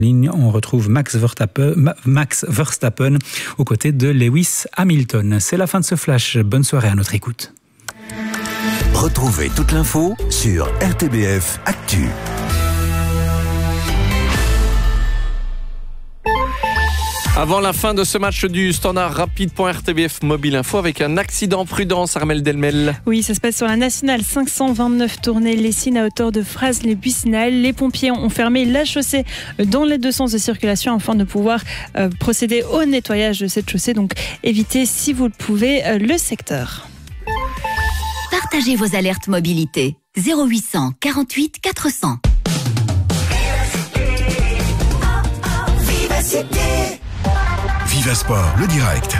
On retrouve Max Verstappen aux côtés de Lewis Hamilton. C'est la fin de ce flash. Bonne soirée à notre écoute. Retrouvez toute l'info sur RTBF Actu. Avant la fin de ce match du Standard, rapide.rtbf Mobile Info avec un accident prudence, Armelle Delmel. Oui, ça se passe sur la nationale 529 tournée Lessines à hauteur de Fras-les-Buissinales. Les pompiers ont fermé la chaussée dans les deux sens de circulation afin de pouvoir procéder au nettoyage de cette chaussée. Donc évitez, si vous le pouvez, le secteur. Partagez vos alertes mobilité. 0800 48 400. Viva Sport, le direct.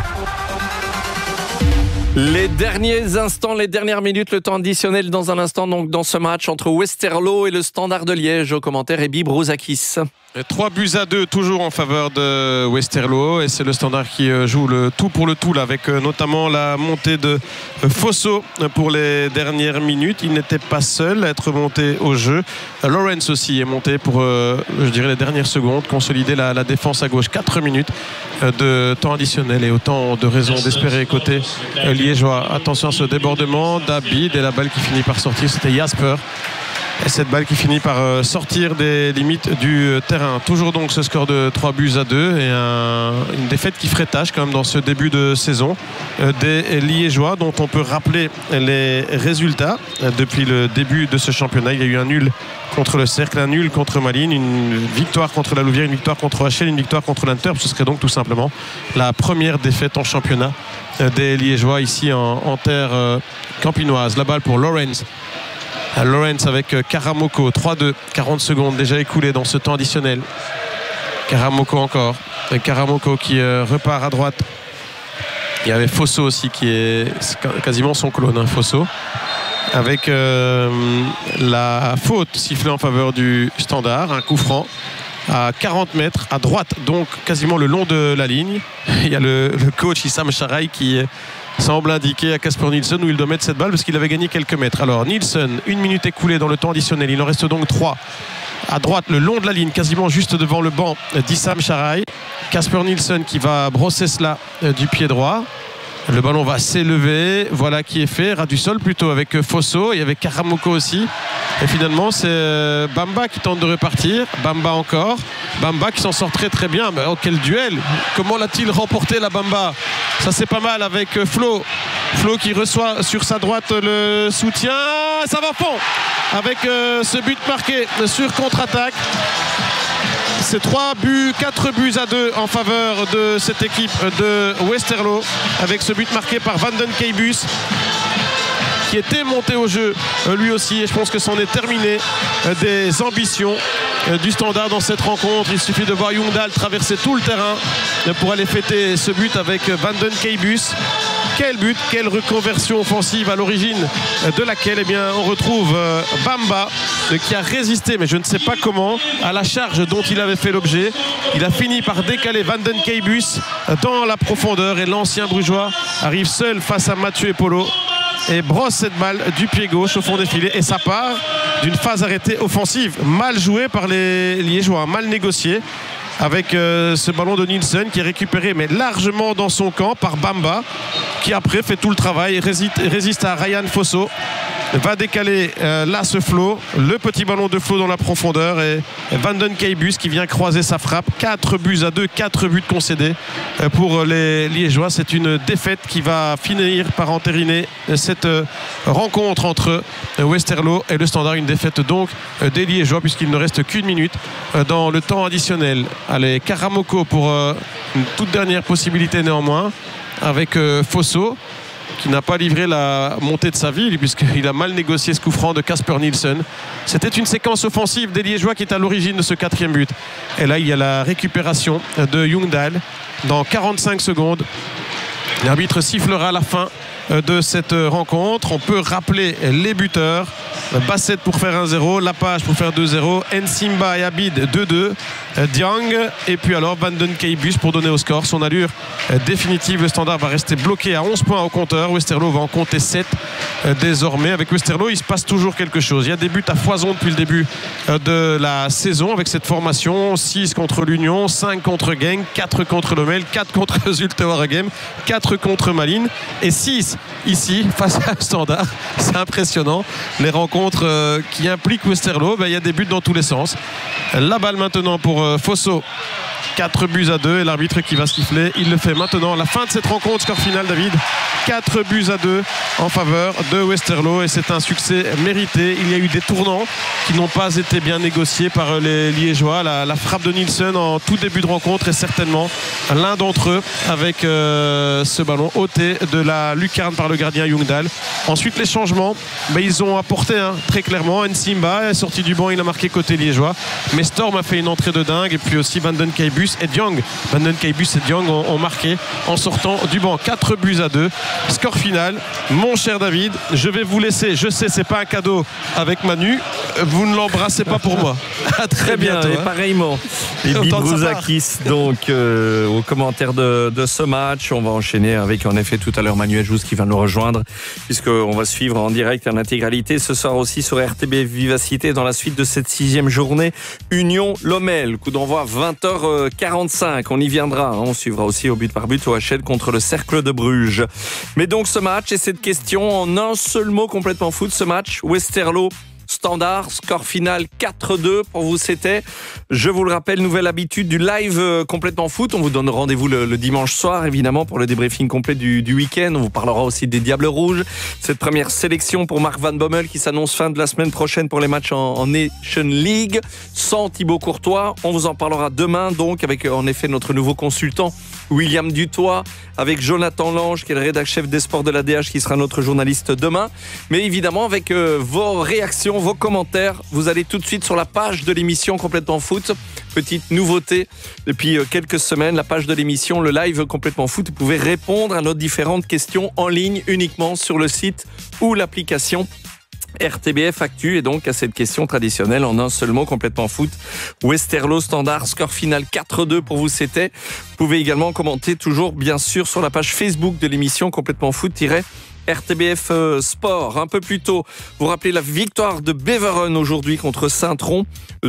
Les derniers instants, les dernières minutes, le temps additionnel dans un instant, donc dans ce match entre Westerlo et le Standard de Liège. Au commentaire, Ebi Brouzakis. 3-2 toujours en faveur de Westerlo, et c'est le Standard qui joue le tout pour le tout là, avec notamment la montée de Fosso pour les dernières minutes. Il n'était pas seul à être monté au jeu. Lawrence aussi est monté pour je dirais les dernières secondes, consolider la défense à gauche. 4 minutes de temps additionnel et autant de raisons d'espérer côté liégeois. Attention à ce débordement d'Abid et la balle qui finit par sortir, c'était Jasper. Et cette balle qui finit par sortir des limites du terrain. Toujours donc ce score de 3-2 et une défaite qui ferait tâche quand même dans ce début de saison des Liégeois, dont on peut rappeler les résultats depuis le début de ce championnat. Il y a eu un nul contre le Cercle, un nul contre Malines, une victoire contre la Louvière, une victoire contre HL, une victoire contre l'Inter. Ce serait donc tout simplement la première défaite en championnat des Liégeois ici en terre campinoise. La balle pour Lawrence. Lawrence avec Karamoko, 3-2, 40 secondes déjà écoulées dans ce temps additionnel. Karamoko encore, et Karamoko qui repart à droite. Il y avait Fosso aussi qui est quasiment son clone, Fosso, avec la faute sifflée en faveur du Standard, un coup franc à 40 mètres à droite, donc quasiment le long de la ligne. Il y a le coach Issam Charaï qui semble indiquer à Casper Nielsen où il doit mettre cette balle parce qu'il avait gagné quelques mètres. Alors Nielsen, 1 minute écoulée dans le temps additionnel, il en reste donc 3 à droite le long de la ligne, quasiment juste devant le banc d'Issam Charaï. Casper Nielsen qui va brosser cela du pied droit. Le ballon va s'élever, voilà qui est fait, ras du sol plutôt avec Fosso et avec Karamoko aussi. Et finalement c'est Bamba qui tente de repartir, Bamba encore, Bamba qui s'en sort très très bien. Mais oh, quel duel, comment l'a-t-il remporté la Bamba? Ça c'est pas mal avec Flo qui reçoit sur sa droite le soutien, ça va fond avec ce but marqué sur contre-attaque. C'est 4-2 en faveur de cette équipe de Westerlo, avec ce but marqué par Vanden Keibus qui était monté au jeu lui aussi, et je pense que c'en est terminé des ambitions du Standard dans cette rencontre. Il suffit de voir Youngdahl traverser tout le terrain pour aller fêter ce but avec Vanden Keibus. Quel but, quelle reconversion offensive à l'origine de laquelle on retrouve Bamba qui a résisté, mais je ne sais pas comment, à la charge dont il avait fait l'objet. Il a fini par décaler Vanden Keibus dans la profondeur et l'ancien brugeois arrive seul face à Mathieu Epolo et brosse cette balle du pied gauche au fond des filets, et ça part d'une phase arrêtée offensive mal jouée par les Liégeois, mal négociée, avec ce ballon de Nielsen qui est récupéré mais largement dans son camp par Bamba qui après fait tout le travail, résiste à Ryan Fosso, va décaler là ce Flo, le petit ballon de Flo dans la profondeur, et Vanden Keibus qui vient croiser sa frappe. 4-2, 4 buts concédés pour les Liégeois. C'est une défaite qui va finir par entériner cette rencontre entre Westerlo et le Standard, une défaite donc des Liégeois puisqu'il ne reste qu'1 minute dans le temps additionnel. Allez, Karamoko pour une toute dernière possibilité néanmoins, avec Fosso qui n'a pas livré la montée de sa vie puisqu'il a mal négocié ce coup franc de Casper Nielsen. C'était une séquence offensive des Liégeois qui est à l'origine de ce 4e but. Et là il y a la récupération de Youngdahl dans 45 secondes. L'arbitre sifflera la fin de cette rencontre. On peut rappeler les buteurs. Bassett pour faire 1-0, Lapage pour faire 2-0, Nsimba et Abid 2-2, Diang et puis alors Vanden Keibus pour donner au score son allure définitive. Le Standard va rester bloqué à 11 points au compteur. Westerlo va en compter 7 désormais. Avec Westerlo, il se passe toujours quelque chose. Il y a des buts à foison depuis le début de la saison avec cette formation. 6 contre l'Union, 5 contre Genk, 4 contre Lommel, 4 contre Zulte Waregem, 4 contre Malines et 6 ici face à Standard. C'est impressionnant. Les rencontres qui impliquent Westerlo, il y a des buts dans tous les sens. La balle maintenant pour Fosso. 4-2 et l'arbitre qui va siffler, il le fait maintenant. La fin de cette rencontre, score final, David, 4-2 en faveur de Westerlo et c'est un succès mérité. Il y a eu des tournants qui n'ont pas été bien négociés par les Liégeois. La frappe de Nielsen en tout début de rencontre est certainement l'un d'entre eux avec ce ballon ôté de la lucarne par le gardien Jungdahl. Ensuite les changements, ils ont apporté très clairement. Nsimba est sorti du banc, il a marqué côté liégeois, mais Storm a fait une entrée de dingue et puis aussi Vanden Keibus et Diang. Vanden Keibus et Diang ont marqué en sortant du banc. 4-2. Score final, mon cher David, je vais vous laisser. Je sais, c'est pas un cadeau avec Manu. Vous ne l'embrassez pas pour moi. À très bientôt. Et pareillement. Et Bib Brouzakis, donc au commentaire de ce match. On va enchaîner avec en effet tout à l'heure Manuel Jousse qui va nous rejoindre puisqu'on va suivre en direct en intégralité ce soir aussi sur RTB Vivacité dans la suite de cette 6e journée Union Lommel. Coup d'envoi 20h45. On y viendra. On suivra aussi au but par but OHL contre le Cercle de Bruges. Mais donc ce match et cette question en un seul mot complètement foot. Ce match Westerlo Standard, score final 4-2 pour vous c'était. Je vous le rappelle, nouvelle habitude du live complètement foot. On vous donne rendez-vous le dimanche soir évidemment pour le débriefing complet du week-end. On vous parlera aussi des Diables Rouges. Cette première sélection pour Marc Van Bommel qui s'annonce fin de la semaine prochaine pour les matchs en Nation League. Sans Thibaut Courtois, on vous en parlera demain donc avec en effet notre nouveau consultant William Dutoit, avec Jonathan Lange qui est le rédacteur chef des sports de l'ADH qui sera notre journaliste demain. Mais évidemment avec vos réactions, vos commentaires, vous allez tout de suite sur la page de l'émission Complètement Foot. Petite nouveauté depuis quelques semaines, la page de l'émission, le live Complètement Foot. Vous pouvez répondre à nos différentes questions en ligne uniquement sur le site ou l'application RTBF Actu et donc à cette question traditionnelle en un seul mot complètement foot. Westerlo Standard, score final 4-2 pour vous c'était. Vous pouvez également commenter toujours bien sûr sur la page Facebook de l'émission Complètement Foot RTBF Sport. Un peu plus tôt, vous rappelez la victoire de Beveren aujourd'hui contre Saint-Tron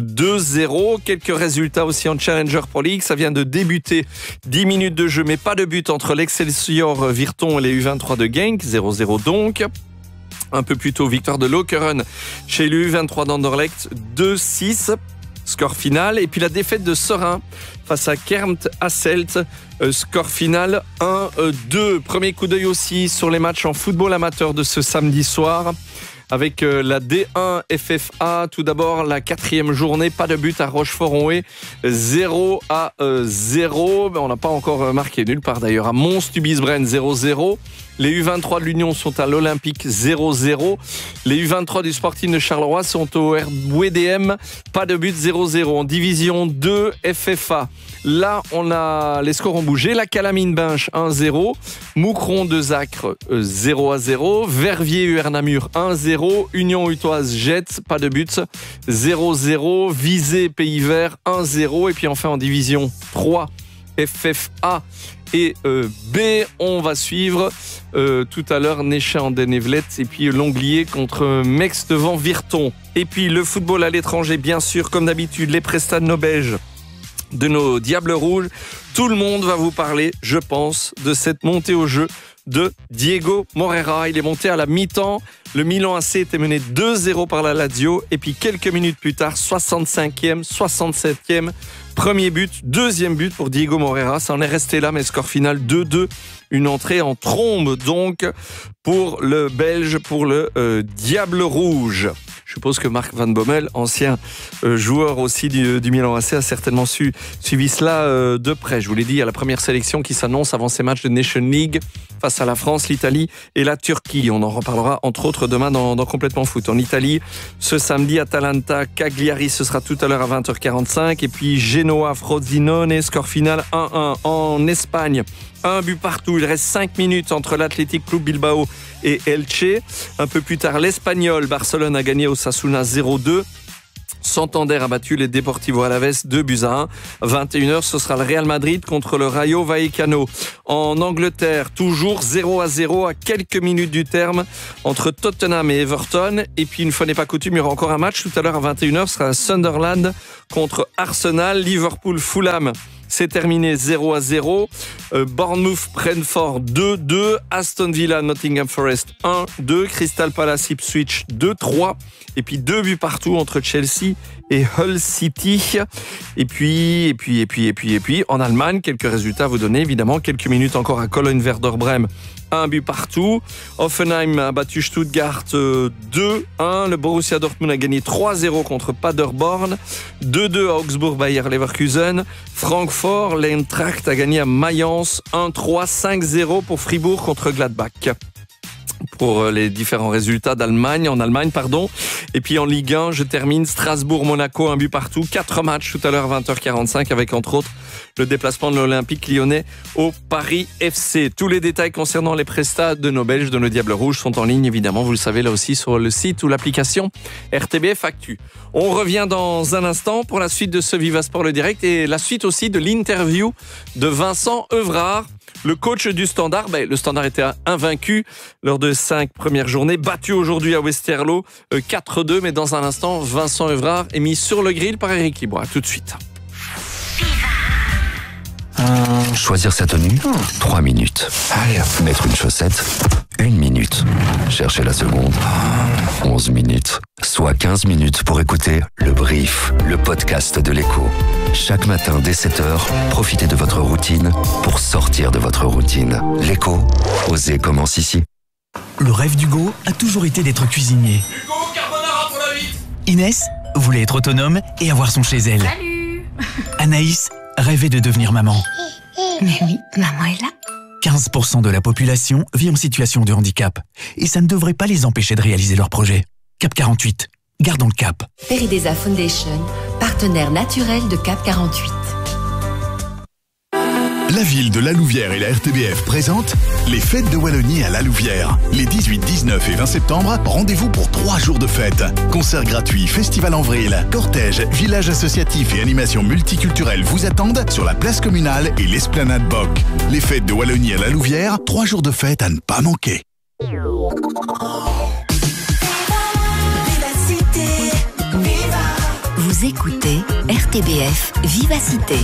2-0. Quelques résultats aussi en Challenger Pro League. Ça vient de débuter. 10 minutes de jeu mais pas de but entre l'Excelsior Virton et les U23 de Genk. 0-0 donc. Un peu plus tôt, victoire de Lokeren chez l'U23 d'Anderlecht, 2-6, score final. Et puis la défaite de Serein face à Kermt Hasselt, score final 1-2. Premier coup d'œil aussi sur les matchs en football amateur de ce samedi soir. Avec la D1 FFA, tout d'abord la 4e journée, pas de but à Rochefort-en-Haye, 0-0. On n'a pas encore marqué nulle part d'ailleurs. À Mons-Tubisbren, 0-0. Les U23 de l'Union sont à l'Olympique 0-0. Les U23 du Sporting de Charleroi sont au WDM, pas de but 0-0. En division 2 FFA, là on a les scores ont bougé. La Calamine Binche 1-0, Moucron de Zacre 0-0, Verviers UR Namur 1-0, Union Utoise Jette, pas de but 0-0, Visé Pays Vert 1-0 et puis enfin en division 3 FFA et B, on va suivre tout à l'heure Néchin-en-Denevlet et puis Longlier contre Mex devant Virton. Et puis le football à l'étranger, bien sûr, comme d'habitude, les prestats de nos Belges, de nos Diables Rouges. Tout le monde va vous parler, je pense, de cette montée au jeu de Diego Moreira. Il est monté à la mi-temps. Le Milan AC était mené 2-0 par la Lazio. Et puis quelques minutes plus tard, 65e, 67e, premier but, deuxième but pour Diego Moreira. Ça en est resté là, mais score final 2-2. Une entrée en trombe donc pour le Belge, pour le Diable Rouge. Je suppose que Marc Van Bommel, ancien joueur aussi du Milan AC, a certainement suivi cela de près. Je vous l'ai dit, il y a la première sélection qui s'annonce avant ces matchs de Nation League face à la France, l'Italie et la Turquie. On en reparlera entre autres demain dans Complètement Foot. En Italie, ce samedi, Atalanta, Cagliari, ce sera tout à l'heure à 20h45. Et puis Genoa, Frosinone, score final 1-1. En Espagne, un but partout. Il reste 5 minutes entre l'Athletic Club Bilbao et Elche. Un peu plus tard, l'Espagnol, Barcelone a gagné Osasuna 0-2. Santander a battu les Deportivo Alavés 2-1. 21h, ce sera le Real Madrid contre le Rayo Vallecano. En Angleterre, toujours 0-0 à quelques minutes du terme entre Tottenham et Everton. Et puis, une fois n'est pas coutume, il y aura encore un match tout à l'heure à 21h. Ce sera Sunderland contre Arsenal. Liverpool-Fulham. C'est terminé 0-0. Bournemouth-Brentford 2-2. Aston Villa-Nottingham Forest 1-2. Crystal Palace-Ipswich 2-3. Et puis 2 buts partout entre Chelsea et Hull City. Et puis, en Allemagne, quelques résultats à vous donner. Évidemment, quelques minutes encore à Cologne-Werder Brême. 1 but partout. Hoffenheim a battu Stuttgart 2-1. Le Borussia Dortmund a gagné 3-0 contre Paderborn. 2-2 à Augsbourg, Bayer Leverkusen. Francfort, l'Eintracht a gagné à Mayence 1-3, 5-0 pour Fribourg contre Gladbach. Pour les différents résultats en Allemagne. Et puis en Ligue 1, je termine Strasbourg-Monaco, 1 but partout. 4 matchs tout à l'heure à 20h45 avec entre autres le déplacement de l'Olympique lyonnais au Paris FC. Tous les détails concernant les prestats de nos Belges, de nos Diables Rouges sont en ligne évidemment, vous le savez là aussi sur le site ou l'application RTBF Actu. On revient dans un instant pour la suite de ce Viva Sport le direct et la suite aussi de l'interview de Vincent Evrard. Le coach du Standard, le Standard était invaincu lors de 5 premières journées, battu aujourd'hui à Westerlo 4-2, mais dans un instant, Vincent Evrard est mis sur le grill par Eric Libois. Tout de suite. Choisir sa tenue, 3 minutes. Mettre une chaussette, 1 minute. Chercher la seconde, 11 minutes. Soit 15 minutes pour écouter Le Brief, le podcast de l'Écho. Chaque matin dès 7h, profitez de votre routine pour sortir de votre routine. L'Écho, osez commence ici. Le rêve d'Hugo a toujours été d'être cuisinier. Hugo, carbonara pour la vite. Inès voulait être autonome et avoir son chez elle. Salut. Anaïs rêvait de devenir maman. Mais oui, maman est là. 15% de la population vit en situation de handicap. Et ça ne devrait pas les empêcher de réaliser leurs projets. Cap 48. Gardons le cap. Peridesa Foundation, partenaire naturel de Cap 48. La ville de La Louvière et la RTBF présentent les fêtes de Wallonie à La Louvière. Les 18, 19 et 20 septembre, rendez-vous pour 3 jours de fête. Concerts gratuits, festival en vrille, cortège, village associatif et animations multiculturelles vous attendent sur la place communale et l'esplanade Boc. Les fêtes de Wallonie à La Louvière, 3 jours de fête à ne pas manquer. Vous écoutez RTBF Vivacité.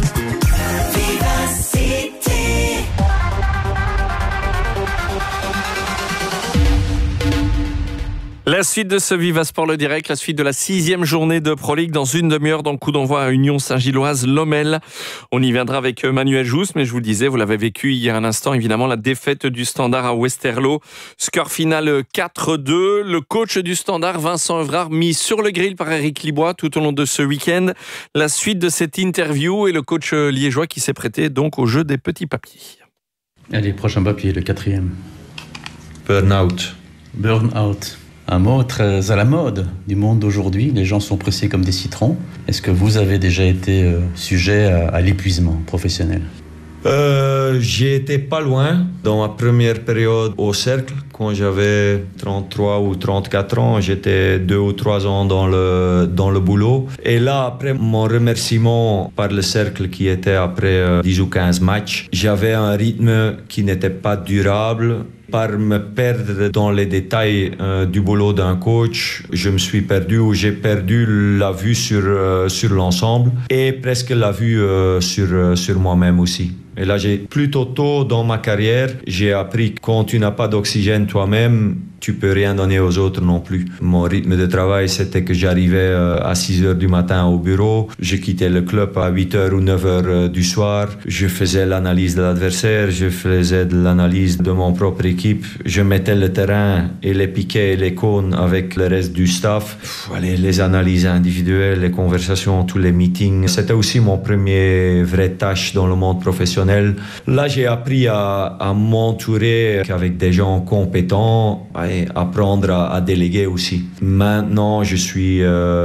La suite de ce Viva Sport le direct, la suite de la 6e journée de Pro League dans une demi-heure dans le coup d'envoi à Union Saint-Gilloise Lommel. On y viendra avec Manuel Jousse, mais je vous le disais, vous l'avez vécu hier un instant, évidemment, la défaite du Standard à Westerlo. Score final 4-2. Le coach du Standard, Vincent Evrard, mis sur le grill par Eric Libois tout au long de ce week-end. La suite de cette interview et le coach liégeois qui s'est prêté donc au jeu des petits papiers. Allez, prochain papier, le 4e. Burn-out. Burn-out. Un mot très à la mode du monde d'aujourd'hui. Les gens sont pressés comme des citrons. Est-ce que vous avez déjà été sujet à l'épuisement professionnel ? J'y étais pas loin. Dans ma première période au Cercle, quand j'avais 33 ou 34 ans, j'étais 2 ou 3 ans dans le boulot. Et là, après mon remerciement par le Cercle qui était après 10 ou 15 matchs, j'avais un rythme qui n'était pas durable. Par me perdre dans les détails du boulot d'un coach, je me suis perdu ou j'ai perdu la vue sur l'ensemble et presque la vue sur moi-même aussi. Et là, plutôt tôt dans ma carrière, j'ai appris que quand tu n'as pas d'oxygène toi-même, tu peux rien donner aux autres non plus. Mon rythme de travail, c'était que j'arrivais à 6h du matin au bureau, je quittais le club à 8h ou 9h du soir, je faisais l'analyse de l'adversaire, je faisais de l'analyse de mon propre équipe, je mettais le terrain et les piquets et les cônes avec le reste du staff. Les analyses individuelles, les conversations, tous les meetings, c'était aussi mon premier vraie tâche dans le monde professionnel. Là, j'ai appris à m'entourer avec des gens compétents, à apprendre à déléguer aussi. Maintenant, je suis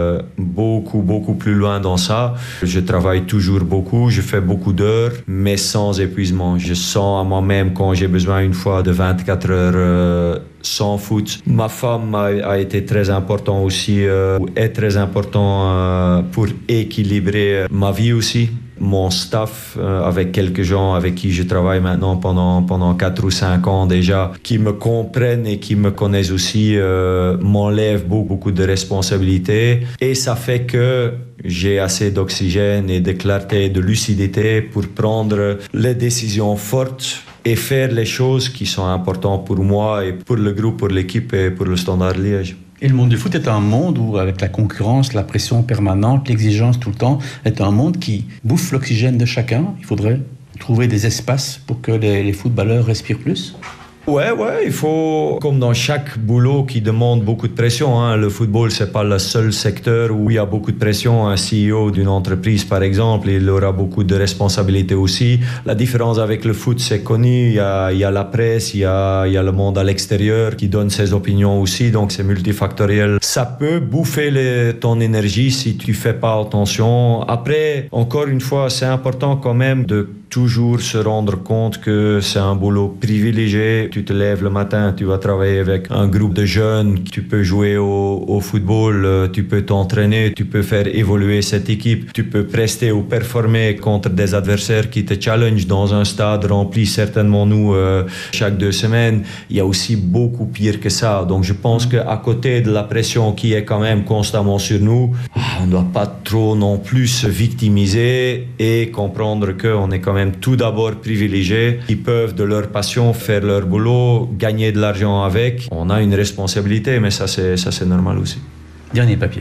beaucoup plus loin dans ça. Je travaille toujours beaucoup, je fais beaucoup d'heures, mais sans épuisement. Je sens à moi-même quand j'ai besoin une fois de 24 heures sans foot. Ma femme a été très important aussi, est très important pour équilibrer ma vie aussi. Mon staff, avec quelques gens avec qui je travaille maintenant pendant 4 ou 5 ans déjà, qui me comprennent et qui me connaissent aussi, m'enlèvent beaucoup de responsabilités. Et ça fait que j'ai assez d'oxygène et de clarté et de lucidité pour prendre les décisions fortes et faire les choses qui sont importantes pour moi et pour le groupe, pour l'équipe et pour le Standard Liège. Et le monde du foot est un monde où, avec la concurrence, la pression permanente, l'exigence tout le temps, est un monde qui bouffe l'oxygène de chacun. Il faudrait trouver des espaces pour que les footballeurs respirent plus. Ouais, il faut, comme dans chaque boulot qui demande beaucoup de pression, hein, le football, c'est pas le seul secteur où il y a beaucoup de pression. Un CEO d'une entreprise, par exemple, il aura beaucoup de responsabilités aussi. La différence avec le foot, c'est connu, il y a la presse, il y a le monde à l'extérieur qui donne ses opinions aussi, donc c'est multifactoriel. Ça peut bouffer ton énergie si tu fais pas attention. Après, encore une fois, c'est important quand même de toujours se rendre compte que c'est un boulot privilégié. Tu te lèves le matin, tu vas travailler avec un groupe de jeunes, tu peux jouer au football, tu peux t'entraîner, tu peux faire évoluer cette équipe, tu peux prester ou performer contre des adversaires qui te challengent dans un stade rempli, certainement nous, chaque 2 semaines. Il y a aussi beaucoup pire que ça. Donc je pense qu'à côté de la pression qui est quand même constamment sur nous, on ne doit pas trop non plus se victimiser et comprendre qu'on est quand même tout d'abord privilégiés, qui peuvent de leur passion faire leur boulot, gagner de l'argent avec. On a une responsabilité, mais ça c'est normal aussi. Dernier papier.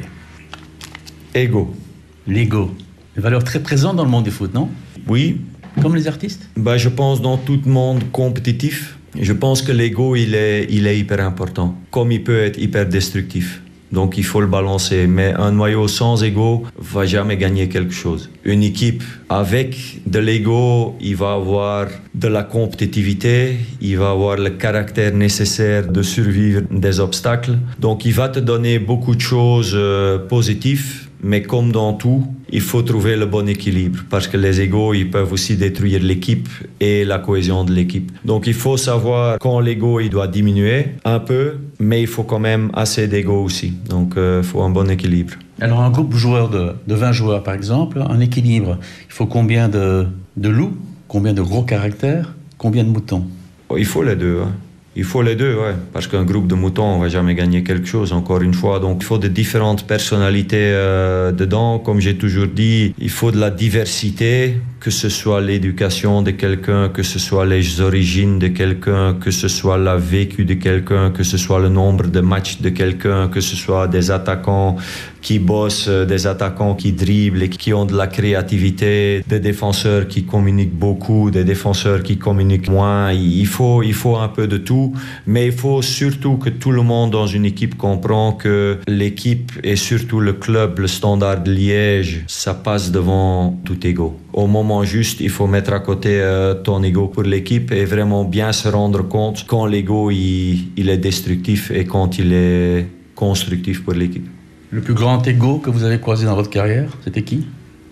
Ego. L'ego. Une valeur très présente dans le monde du foot, non? Oui. Comme les artistes? Je pense dans tout monde compétitif, je pense que l'ego il est hyper important, comme il peut être hyper destructif. Donc il faut le balancer. Mais un noyau sans ego va jamais gagner quelque chose. Une équipe avec de l'ego, il va avoir de la compétitivité, il va avoir le caractère nécessaire de survivre des obstacles. Donc il va te donner beaucoup de choses positives. Mais comme dans tout, il faut trouver le bon équilibre parce que les égos, ils peuvent aussi détruire l'équipe et la cohésion de l'équipe. Donc il faut savoir quand l'ego, il doit diminuer un peu, mais il faut quand même assez d'ego aussi. Donc il faut un bon équilibre. Alors un groupe joueur de 20 joueurs par exemple, un équilibre, il faut combien de loups, combien de gros caractères, combien de moutons? Il faut les deux, hein. Il faut les deux, ouais, parce qu'un groupe de moutons, on ne va jamais gagner quelque chose, encore une fois. Donc, il faut de différentes personnalités dedans. Comme j'ai toujours dit, il faut de la diversité, que ce soit l'éducation de quelqu'un, que ce soit les origines de quelqu'un, que ce soit la vécu de quelqu'un, que ce soit le nombre de matchs de quelqu'un, que ce soit des attaquants qui bossent, des attaquants qui dribblent et qui ont de la créativité, des défenseurs qui communiquent beaucoup, des défenseurs qui communiquent moins. Il faut un peu de tout, mais il faut surtout que tout le monde dans une équipe comprend que l'équipe et surtout le club, le Standard de Liège, ça passe devant tout ego. Au moment juste, il faut mettre à côté ton ego pour l'équipe et vraiment bien se rendre compte quand l'ego il est destructif et quand il est constructif pour l'équipe. Le plus grand ego que vous avez croisé dans votre carrière, c'était qui?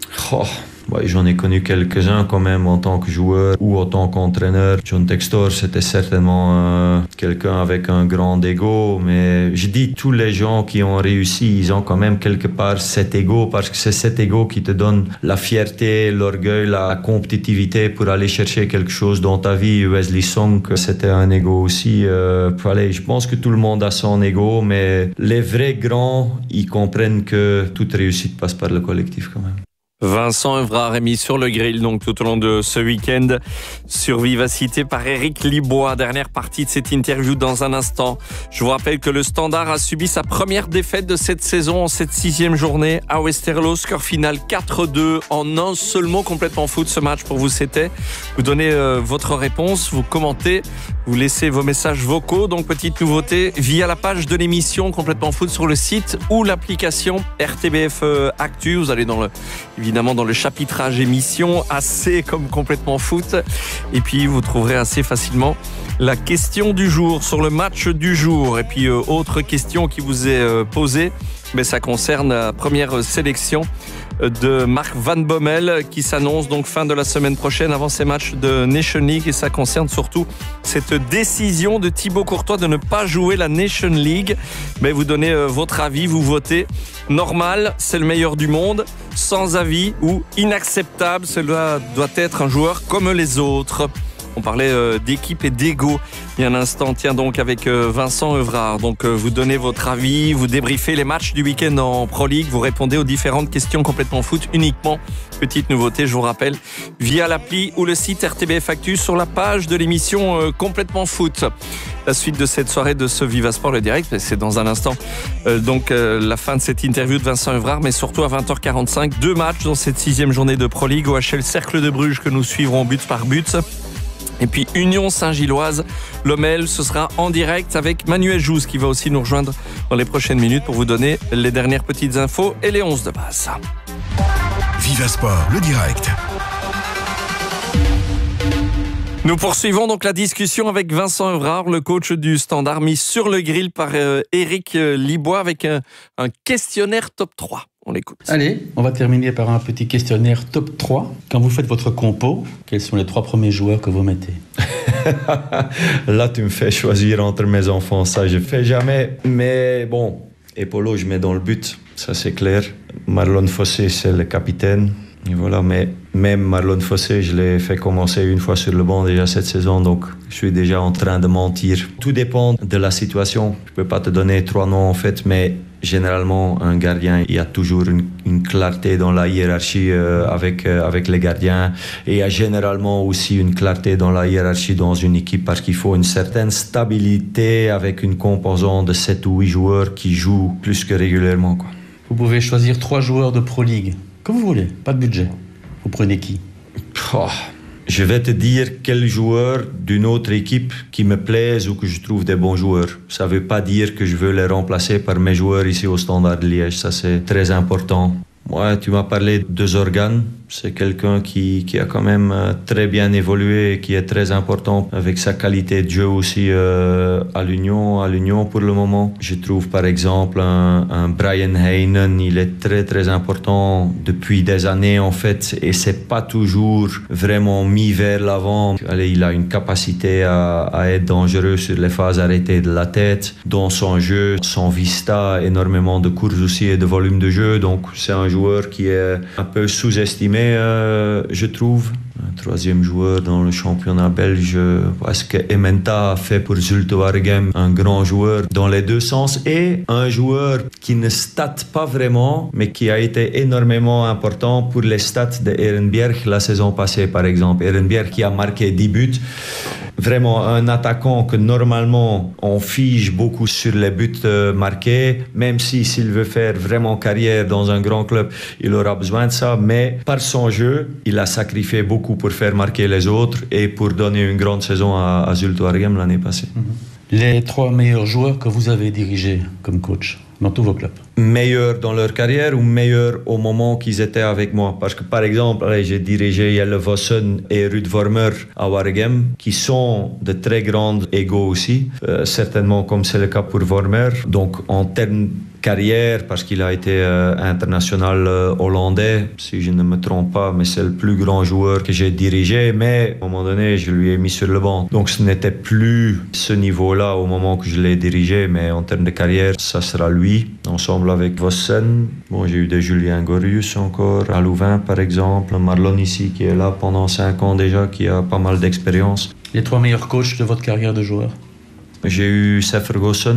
J'en ai connu quelques-uns quand même en tant que joueur ou en tant qu'entraîneur. John Textor, c'était certainement quelqu'un avec un grand ego, mais je dis tous les gens qui ont réussi, ils ont quand même quelque part cet ego, parce que c'est cet ego qui te donne la fierté, l'orgueil, la compétitivité pour aller chercher quelque chose dans ta vie. Wesley Song, c'était un ego aussi. Je pense que tout le monde a son ego, mais les vrais grands, ils comprennent que toute réussite passe par le collectif quand même. Vincent Evrard est mis sur le grill donc tout au long de ce week-end sur Vivacité par Eric Libois. Dernière partie de cette interview dans un instant. Je vous rappelle que le Standard a subi sa première défaite de cette saison en cette 6e journée à Westerlo. Score final 4-2 en un seul mot, complètement foot ce match pour vous c'était. Vous donnez votre réponse, vous commentez Vous laissez vos messages vocaux, donc petite nouveauté, via la page de l'émission Complètement Foot sur le site ou l'application RTBF Actu. Vous allez évidemment dans le chapitrage émission, AC comme Complètement Foot. Et puis vous trouverez assez facilement la question du jour sur le match du jour. Et puis autre question qui vous est posée, mais ça concerne la première sélection de Mark Van Bommel qui s'annonce donc fin de la semaine prochaine avant ces matchs de Nation League, et ça concerne surtout cette décision de Thibaut Courtois de ne pas jouer la Nation League. Mais vous donnez votre avis, vous votez normal, c'est le meilleur du monde, sans avis, ou inacceptable, cela doit être un joueur comme les autres. On parlait d'équipe et d'ego il y a un instant. Tiens donc avec Vincent Evrard. Donc vous donnez votre avis, vous débriefez les matchs du week-end en Pro League, vous répondez aux différentes questions Complètement Foot uniquement. Petite nouveauté, je vous rappelle, via l'appli ou le site RTBF Actu sur la page de l'émission Complètement Foot. La suite de cette soirée de ce Viva Sport le direct, c'est dans un instant. La fin de cette interview de Vincent Evrard, mais surtout à 20h45, 2 matchs dans cette 6e journée de Pro League. OHL Cercle de Bruges que nous suivrons but par but. Et puis Union Saint-Gilloise, Lommel, ce sera en direct avec Manuel Jousse qui va aussi nous rejoindre dans les prochaines minutes pour vous donner les dernières petites infos et les 11 de base. Viva Sport, le direct. Nous poursuivons donc la discussion avec Vincent Evrard, le coach du Standard, mis sur le grill par Éric Libois avec un questionnaire top 3. On l'écoute. Allez, on va terminer par un petit questionnaire top 3. Quand vous faites votre compo, quels sont les 3 premiers joueurs que vous mettez? Là, tu me fais choisir entre mes enfants. Ça, je fais jamais. Mais bon, Epolo, je mets dans le but. Ça, c'est clair. Marlon Fossé, c'est le capitaine. Et voilà, mais même Marlon Fossé, je l'ai fait commencer une fois sur le banc déjà cette saison, donc je suis déjà en train de mentir. Tout dépend de la situation. Je ne peux pas te donner 3 noms en fait, mais généralement, un gardien, il y a toujours une clarté dans la hiérarchie avec les gardiens. Et il y a généralement aussi une clarté dans la hiérarchie dans une équipe parce qu'il faut une certaine stabilité avec une composante de 7 ou 8 joueurs qui jouent plus que régulièrement, quoi. Vous pouvez choisir 3 joueurs de Pro League. Comme vous voulez, pas de budget. Vous prenez qui? Je vais te dire quel joueur d'une autre équipe qui me plaise ou que je trouve des bons joueurs. Ça ne veut pas dire que je veux les remplacer par mes joueurs ici au Standard de Liège. Ça, c'est très important. Ouais, tu m'as parlé de Zorgan. C'est quelqu'un qui a quand même très bien évolué et qui est très important avec sa qualité de jeu aussi à l'Union pour le moment. Je trouve par exemple un Brian Heinen, il est très très important depuis des années en fait et c'est pas toujours vraiment mis vers l'avant. Allez, il a une capacité à être dangereux sur les phases arrêtées de la tête. Dans son jeu, son vista, énormément de courses aussi et de volume de jeu. Donc c'est un joueur qui est un peu sous-estimé, je trouve. Un 3e joueur dans le championnat belge, parce que Ementa a fait pour Zulte Waregem un grand joueur dans les 2 sens et un joueur qui ne state pas vraiment, mais qui a été énormément important pour les stats de Ehrenbjerg la saison passée, par exemple. Ehrenbjerg qui a marqué 10 buts. Vraiment un attaquant que normalement on fige beaucoup sur les buts marqués, même s'il veut faire vraiment carrière dans un grand club, il aura besoin de ça, mais par son jeu, il a sacrifié beaucoup pour faire marquer les autres et pour donner une grande saison à Zulte Waregem l'année passée. Les 3 meilleurs joueurs que vous avez dirigés comme coach dans tous vos clubs? Meilleurs dans leur carrière ou meilleurs au moment qu'ils étaient avec moi? Parce que par exemple, j'ai dirigé Jelle Vossen et Ruud Vormer à Waregem, qui sont de très grands égos aussi, certainement comme c'est le cas pour Vormer. Donc en termes carrière, parce qu'il a été international hollandais, si je ne me trompe pas, mais c'est le plus grand joueur que j'ai dirigé, mais à un moment donné, je lui ai mis sur le banc. Donc ce n'était plus ce niveau-là au moment que je l'ai dirigé, mais en termes de carrière, ça sera lui, ensemble avec Vossen. Bon, j'ai eu des Julien Gorius encore, à Louvain par exemple, Marlon ici qui est là pendant 5 ans déjà, qui a pas mal d'expérience. Les 3 meilleurs coachs de votre carrière de joueur? J'ai eu Seth Ferguson,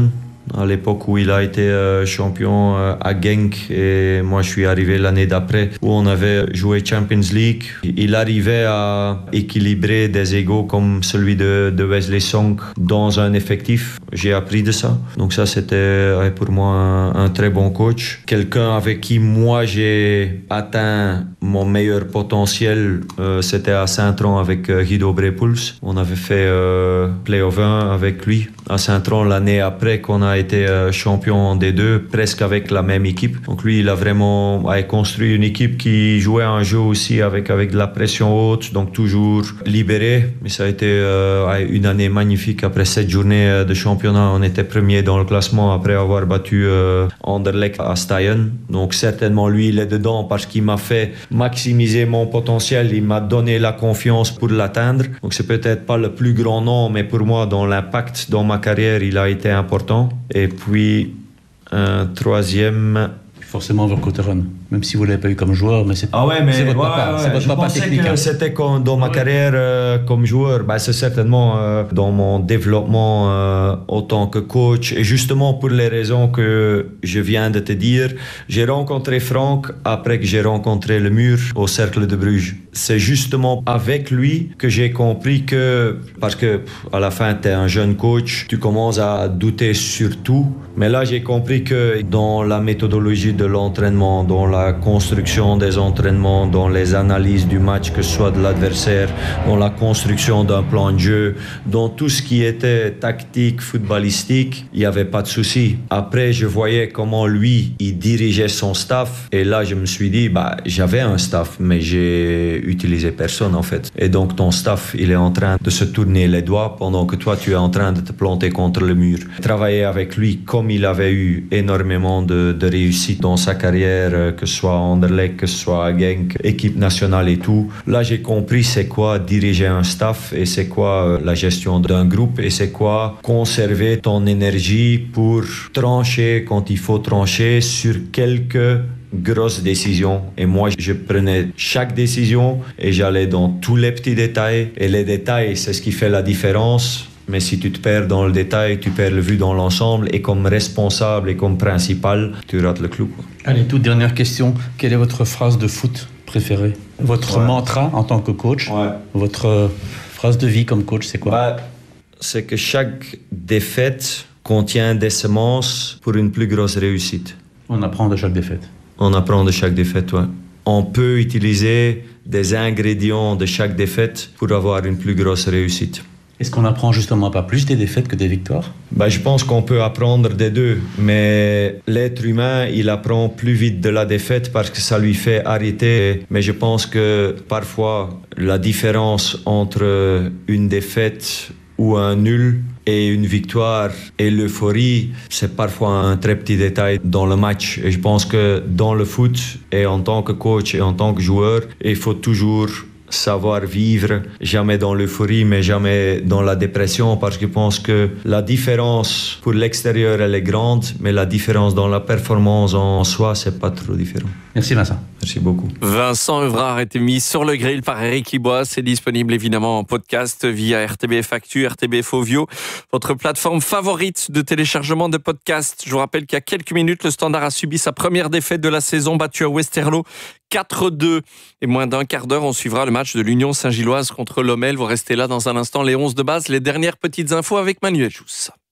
à l'époque où il a été champion à Genk et moi je suis arrivé l'année d'après où on avait joué Champions League. Il arrivait à équilibrer des égos comme celui de Wesley Song dans un effectif. J'ai appris de ça. Donc ça c'était pour moi un très bon coach. Quelqu'un avec qui moi j'ai atteint mon meilleur potentiel, c'était à Saint-Tron avec Guido Brepuls. On avait fait play-off 1 avec lui à Saint-Tron l'année après qu'on a été champion en D2, presque avec la même équipe. Donc lui, il a vraiment construit une équipe qui jouait un jeu aussi avec de la pression haute, donc toujours libéré. Mais ça a été une année magnifique. Après 7 journées de championnat, on était premier dans le classement après avoir battu Anderlecht à Steyr. Donc certainement lui, il est dedans parce qu'il m'a fait maximiser mon potentiel. Il m'a donné la confiance pour l'atteindre. Donc c'est peut-être pas le plus grand nom, mais pour moi, dans l'impact dans ma carrière, il a été important. Et puis, un troisième... Forcément Verkotteren, même si vous ne l'avez pas eu comme joueur, mais c'est votre papa. C'est votre papa technique. Que c'était dans ma carrière comme joueur, c'est certainement dans mon développement autant que coach. Et justement pour les raisons que je viens de te dire, j'ai rencontré Franck après que j'ai rencontré le mur au Cercle de Bruges. C'est justement avec lui que j'ai compris que, parce que à la fin tu es un jeune coach, tu commences à douter sur tout. Mais là j'ai compris que dans la méthodologie de l'entraînement, dans la construction des entraînements, dans les analyses du match, que ce soit de l'adversaire, dans la construction d'un plan de jeu, dans tout ce qui était tactique, footballistique, il n'y avait pas de souci. Après, je voyais comment lui, il dirigeait son staff. Et là, je me suis dit, j'avais un staff, mais j'ai utilisé personne en fait. Et donc, ton staff, il est en train de se tourner les doigts pendant que toi, tu es en train de te planter contre le mur. Travailler avec lui, comme il avait eu énormément de réussite dans sa carrière, que ce soit à Anderlecht, que ce soit à Genk, équipe nationale et tout. Là, j'ai compris c'est quoi diriger un staff et c'est quoi la gestion d'un groupe et c'est quoi conserver ton énergie pour trancher quand il faut trancher sur quelques grosses décisions. Et moi, je prenais chaque décision et j'allais dans tous les petits détails. Et les détails, c'est ce qui fait la différence. Mais si tu te perds dans le détail, tu perds le vue dans l'ensemble et comme responsable et comme principal, tu rates le clou. Allez, toute dernière question. Quelle est votre phrase de foot préférée? Votre mantra en tant que coach? Votre phrase de vie comme coach, c'est quoi? C'est que chaque défaite contient des semences pour une plus grosse réussite. On apprend de chaque défaite. On apprend de chaque défaite, ouais. On peut utiliser des ingrédients de chaque défaite pour avoir une plus grosse réussite. Est-ce qu'on apprend justement pas plus des défaites que des victoires? Je pense qu'on peut apprendre des deux, mais l'être humain, il apprend plus vite de la défaite parce que ça lui fait arrêter. Mais je pense que parfois, la différence entre une défaite ou un nul et une victoire et l'euphorie, c'est parfois un très petit détail dans le match. Et je pense que dans le foot, et en tant que coach et en tant que joueur, il faut toujours savoir vivre, jamais dans l'euphorie, mais jamais dans la dépression, parce que je pense que la différence pour l'extérieur, elle est grande, mais la différence dans la performance en soi, c'est pas trop différent. Merci Vincent. Merci beaucoup. Vincent Evrard a été mis sur le grill par Eric Libois. C'est disponible évidemment en podcast via RTBF Actu, RTBF Ovio, votre plateforme favorite de téléchargement de podcasts. Je vous rappelle qu'il y a quelques minutes, le Standard a subi sa première défaite de la saison, battu à Westerlo 4-2. Et moins d'un quart d'heure, on suivra le match de l'Union Saint-Gilloise contre Lommel. Vous restez là dans un instant, les 11 de base, les dernières petites infos avec Manuel Jousse.